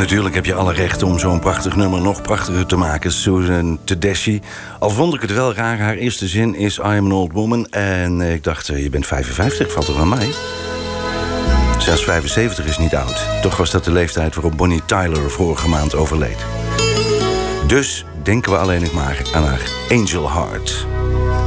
Natuurlijk heb je alle rechten om zo'n prachtig nummer nog prachtiger te maken. Susan Tedeschi. Al vond ik het wel raar. Haar eerste zin is I am an old woman. En ik dacht, je bent 55, valt er aan mij. Zelfs 75 is niet oud. Toch was dat de leeftijd waarop Bonnie Tyler vorige maand overleed. Dus denken we alleen nog maar aan haar Angel Heart.